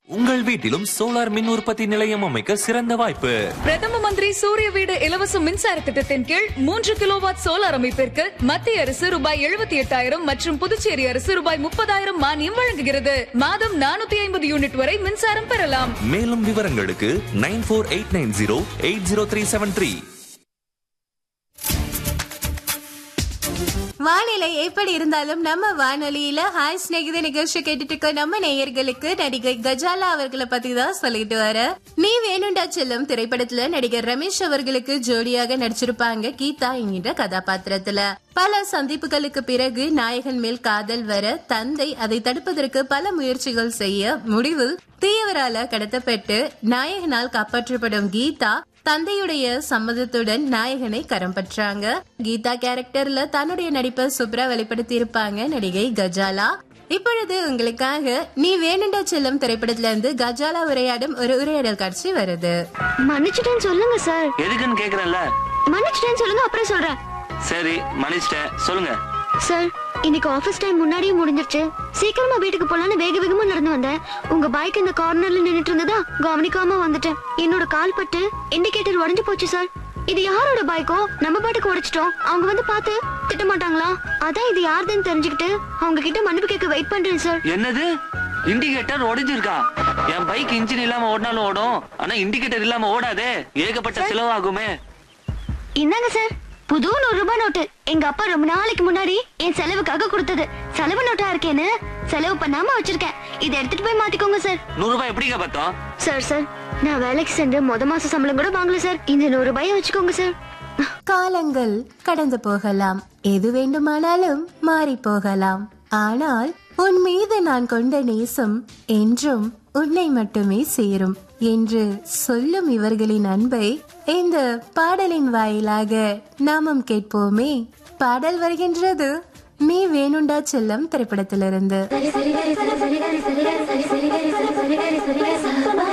உங்கள் வீட்டிலும் சோலார் மின் உற்பத்தி நிலையம் அமைக்க சிறந்த வாய்ப்பு. பிரதம மந்திரி சூரிய வீடு இலவச மின்சார திட்டத்தின் கீழ் 3 கிலோவாட் சோலார் அமைப்பிற்கு மத்திய அரசு ரூபாய் 78,000 மற்றும் புதுச்சேரி அரசு ரூபாய் 30,000 மானியம் வழங்குகிறது. மாதம் 450 யூனிட் வரை மின்சாரம் பெறலாம். மேலும் விவரங்களுக்கு 9489080373. வானிலை எப்படி இருந்தாலும் நம்ம வானொலியில ஹாய் ஸ்நேகித நிகழ்ச்சி கேட்டுட்டு இருக்க நம்ம நேயர்களுக்கு நடிகை கஜாலா அவர்களை பத்தி தான் சொல்லிட்டு வர. நீ வேணுண்டா செல்லும் திரைப்படத்துல நடிகர் ரமேஷ் அவர்களுக்கு ஜோடியாக நடிச்சிருப்பாங்க கீதா என்கிற கதாபாத்திரத்துல. பல சந்திப்புகளுக்கு பிறகு நாயகன் மேல் காதல் வர தந்தை அதை தடுப்பதற்கு பல முயற்சிகள் செய்ய முடிவில் தீயவரால கடத்தப்பட்டு நாயகனால் காப்பாற்றப்படும் கீதா தந்தையுடைய சம்மதத்துடன் நாயகனை கரம் பற்றாங்க. கீதா கேரக்டர்ல தன்னுடைய நடிப்பை சூப்பரா வெளிப்படுத்தி இருப்பாங்க நடிகை கஜாலா. இப்பொழுது உங்களுக்காக நீ வேணுண்டா செல்லும் திரைப்படத்துல இருந்து கஜாலா உரையாடும் ஒரு உரையாடல் காட்சி வருது. மன்னிச்சிட்டேன்னு சொல்லுங்க சார். எதுக்குன்னு கேக்குறேன்ல. மன்னிச்சிட்டேன்னு சொல்லுங்க, அப்புறம் சொல்றேன். சரி மன்னிச்சிட்டேன், சொல்லுங்க. சார், இன்னைக்கு ஆபீஸ் டைம் முன்னாடியே முடிஞ்சிருச்சு. சீக்கிரமா வீட்டுக்கு போலான்னு வேக வேகமா நடந்து வந்தேன். உங்க பைக் இந்த கார்னர்ல நின்னுட்டு இருந்ததா கவனிக்காம வந்துட்டேன். என்னோட கால் பட்டு இண்டிகேட்டர் உடைஞ்சு போச்சு சார். இது யாரோட பைக்கோ நம்ம பாட்டுக்கு உடைச்சிட்டோம். அவங்க வந்து பார்த்து திட்ட மாட்டாங்களா? அதான் இது யாருதுன்னு தெரிஞ்சுக்கிட்டு அவங்க கிட்ட மன்னிப்பு கேட்க வெயிட் பண்றேன் சார். என்னது, இண்டிகேட்டர் உடைஞ்சிருக்கா? என் பைக் இன்ஜின் இல்லாம ஓடினாலும் ஓடும், ஆனா இண்டிகேட்டர் இல்லாம ஓடாதே. ஏகப்பட்ட செலவாகுமே. இந்தாங்க சார், புது 100 ரூபாய் நோட்டு. எங்க அப்பா ரொம்ப நாளைக்கு முன்னாடி என் செலவுக்காக கொடுத்தது. செலவு நோட்டா இருக்கேன்னு செலவு பண்ணாம வச்சிருக்கேன். இதை எடுத்துட்டு போய் மாத்திக்கோங்க சார். 100 ரூபாய் எப்படிங்க பார்த்தோம்? சார், நான் வேலைக்கு சென்று மாச சம்பளம் கூட வாங்கல சார். இந்த 100 ரூபாயை வச்சுக்கோங்க சார். காலங்கள் கடந்து போகலாம், எது வேண்டுமானாலும் மாறி போகலாம். ஆனால் உன் மீது நான் கொண்ட நேசம் என்றும் உன்னை மட்டுமே சேரும் என்று சொல்லும் இவர்களின் அன்பை இந்த பாடலின் வாயிலாக நாமும் கேட்போமே. பாடல் வருகின்றது நீ வேணுண்டா செல்லும் திரைப்படத்திலிருந்து.